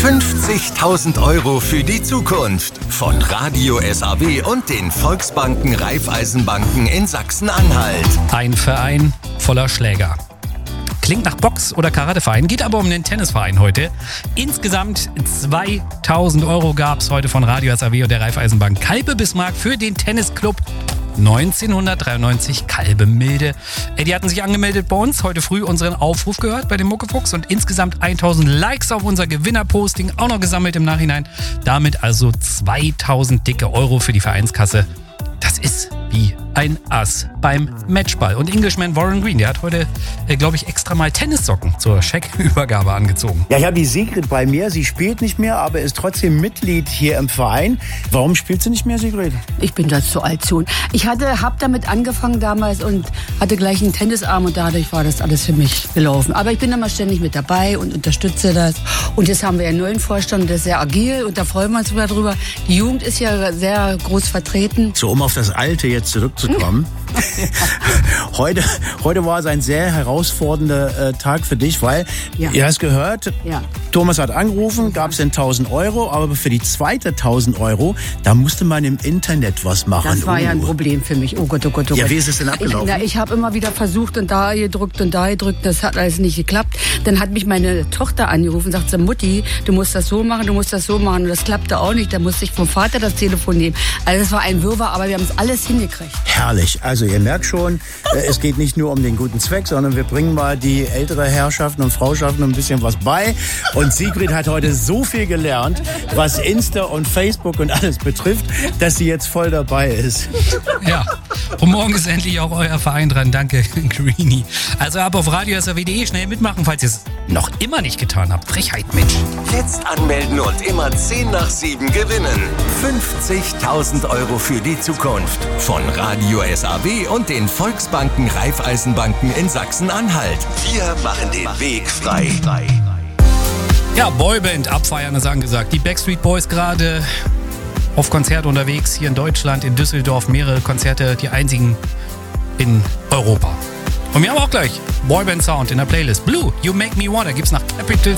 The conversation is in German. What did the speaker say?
50.000 € für die Zukunft von Radio SAW und den Volksbanken Raiffeisenbanken in Sachsen-Anhalt. Ein Verein voller Schläger. Klingt nach Box- oder Karateverein, geht aber um den Tennisverein heute. Insgesamt 2.000 € gab es heute von Radio SAW und der Raiffeisenbank Kalbe Bismarck für den Tennisclub 1993 Kalbemilde. Die hatten sich angemeldet bei uns, heute früh unseren Aufruf gehört bei dem Muckefuchs und insgesamt 1.000 Likes auf unser Gewinnerposting auch noch gesammelt im Nachhinein. Damit also 2.000 dicke Euro für die Vereinskasse. Das ist wie ein Ass beim Matchball. Und Englishman Warren Green, der hat heute, glaube ich, extra mal Tennissocken zur Scheckübergabe angezogen. Ja, ich habe die Sigrid bei mir. Sie spielt nicht mehr, aber ist trotzdem Mitglied hier im Verein. Warum spielt sie nicht mehr, Sigrid? Ich bin da zu alt zu. Ich habe damit angefangen damals und hatte gleich einen Tennisarm und dadurch war das alles für mich gelaufen. Aber ich bin immer ständig mit dabei und unterstütze das. Und jetzt haben wir einen neuen Vorstand, der ist sehr agil und da freuen wir uns sogar drüber. Die Jugend ist ja sehr groß vertreten. So, um auf das Alte jetzt zurückzukommen. Heute war es ein sehr herausfordernder Tag für dich, weil, ihr hast gehört, Thomas hat angerufen, gab es 1.000 €, aber für die zweite 1.000 €, da musste man im Internet was machen. Das war ja ein Problem für mich. Oh Gott, oh Gott, oh Gott. Ja, wie ist es denn abgelaufen? Ich habe immer wieder versucht und da gedrückt, das hat alles nicht geklappt. Dann hat mich meine Tochter angerufen und sagte, Mutti, du musst das so machen, und das klappte auch nicht. Da musste ich vom Vater das Telefon nehmen. Also es war ein Wirrwarr, aber wir haben es alles hingekriegt. Herrlich. Also ihr merkt schon, es geht nicht nur um den guten Zweck, sondern wir bringen mal die ältere Herrschaften und Frauschaften ein bisschen was bei. Und Sigrid hat heute so viel gelernt, was Insta und Facebook und alles betrifft, dass sie jetzt voll dabei ist. Ja, und morgen ist endlich auch euer Verein dran. Danke, Greenie. Also ab auf radiosaw.de schnell mitmachen, falls ihr es noch immer nicht getan habt. Frechheit, Mensch. Jetzt anmelden und immer 10 nach 7 gewinnen. 50.000 € für die Zukunft von Radio SAW und den Volksbanken Raiffeisenbanken in Sachsen-Anhalt. Wir machen den Weg frei. Ja, Boyband abfeiern ist angesagt. Die Backstreet Boys gerade auf Konzert unterwegs hier in Deutschland, in Düsseldorf. Mehrere Konzerte, die einzigen in Europa. Und wir haben auch gleich Boyband Sound in der Playlist. Blue, You Make Me Wanna gibt's nach Capital